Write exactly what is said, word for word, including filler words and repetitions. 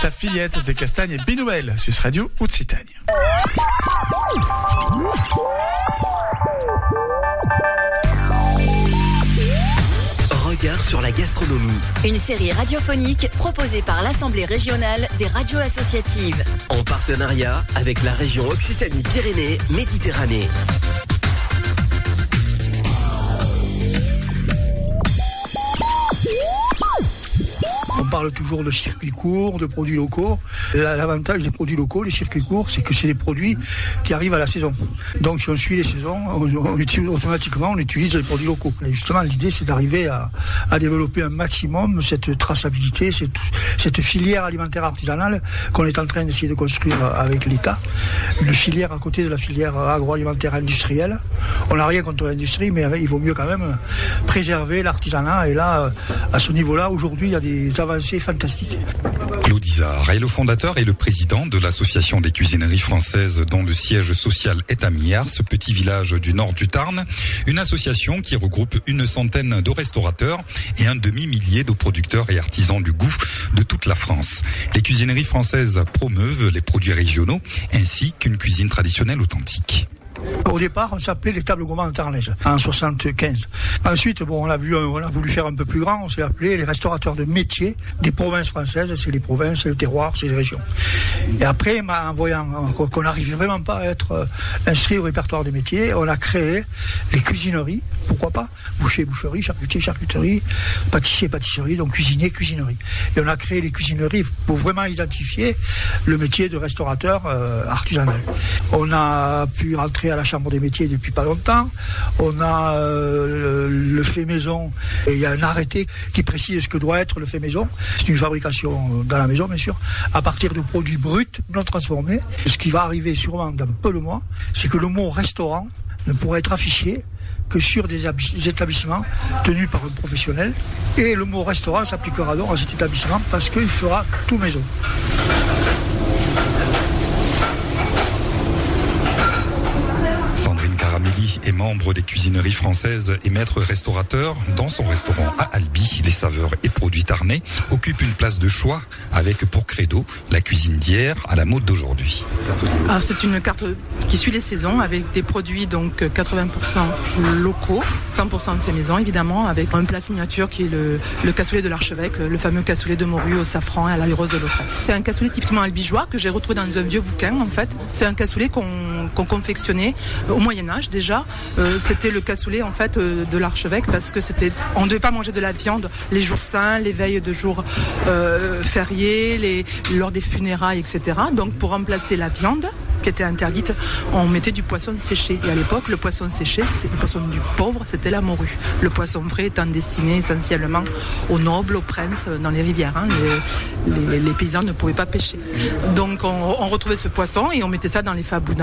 Ta fillette des castagnes et Binoubel, sur Radio Occitanie. Regard sur la gastronomie. Une série radiophonique proposée par l'Assemblée régionale des radios associatives. En partenariat avec la région Occitanie-Pyrénées-Méditerranée. On parle toujours de circuits courts, de produits locaux. L'avantage des produits locaux, les circuits courts, c'est que c'est des produits qui arrivent à la saison. Donc si on suit les saisons, on, on utilise, automatiquement on utilise les produits locaux. Et justement, l'idée c'est d'arriver à, à développer un maximum cette traçabilité, cette, cette filière alimentaire artisanale qu'on est en train d'essayer de construire avec l'État. Une filière à côté de la filière agroalimentaire industrielle. On n'a rien contre l'industrie, mais il vaut mieux quand même préserver l'artisanat. Et là, à ce niveau-là, aujourd'hui, il y a des avancées fantastique. Claude Isard est le fondateur et le président de l'association des cuisineries françaises dont le siège social est à Miars, ce petit village du nord du Tarn. Une association qui regroupe une centaine de restaurateurs et un demi-millier de producteurs et artisans du goût de toute la France. Les cuisineries françaises promeuvent les produits régionaux ainsi qu'une cuisine traditionnelle authentique. Au départ, on s'appelait les tables gourmandes tarnaises, en soixante-quinze. Ensuite, bon, on a vu, on a voulu faire un peu plus grand, on s'est appelé les restaurateurs de métier des provinces françaises. C'est les provinces, c'est le terroir, c'est les régions. Et après, en voyant qu'on n'arrivait vraiment pas à être inscrit au répertoire des métiers, on a créé les cuisineries, pourquoi pas, boucher, boucherie, charcutier, charcuterie, pâtissier, pâtisserie, donc cuisinier, cuisinerie. Et on a créé les cuisineries pour vraiment identifier le métier de restaurateur euh, artisanal. On a pu rentrer à la Chambre des métiers depuis pas longtemps. On a euh, le, le fait maison. Et il y a un arrêté qui précise ce que doit être le fait maison. C'est une fabrication dans la maison, bien sûr, à partir de produits bruts, non transformés. Ce qui va arriver sûrement dans peu de mois, c'est que le mot restaurant ne pourra être affiché que sur des, des établissements tenus par un professionnel. Et le mot restaurant s'appliquera donc à cet établissement parce qu'il fera tout maison. Caramelli est membre des cuisineries françaises et maître restaurateur. Dans son restaurant à Albi, les saveurs et produits tarnais occupent une place de choix avec pour credo la cuisine d'hier à la mode d'aujourd'hui. Alors c'est une carte qui suit les saisons avec des produits donc quatre-vingts pour cent locaux, cent pour cent fait maison évidemment, avec un plat signature qui est le, le cassoulet de l'archevêque, le fameux cassoulet de morue au safran et à l'ail rose de l'Autrac. C'est un cassoulet typiquement albigeois que j'ai retrouvé dans un vieux bouquin en fait. C'est un cassoulet qu'on, qu'on confectionnait au Moyen-Âge déjà. Euh, c'était le cassoulet en fait euh, de l'archevêque parce que c'était, on ne devait pas manger de la viande les jours saints, les veilles de jours euh, fériés, les, lors des funérailles, et cetera. Donc pour remplacer la viande qui était interdite, on mettait du poisson séché. Et à l'époque, le poisson séché, c'est le poisson du pauvre, c'était la morue. Le poisson frais étant destiné essentiellement aux nobles, aux princes dans les rivières. Hein. Les, les, les paysans ne pouvaient pas pêcher. Donc on, on retrouvait ce poisson et on mettait ça dans les fabounas.